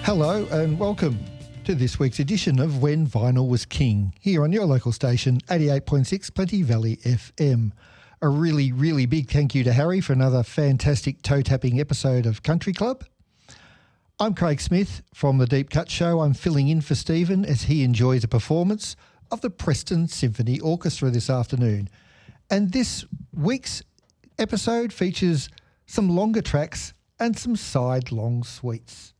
Hello and welcome to this week's edition of When Vinyl Was King, here on your local station, 88.6 Plenty Valley FM. A really, really big thank you to Harry for another fantastic toe-tapping episode of Country Club. I'm Craig Smith from The Deep Cut Show. I'm filling in for Stephen as he enjoys a performance of the Preston Symphony Orchestra this afternoon. And this week's episode features some longer tracks and some side long suites.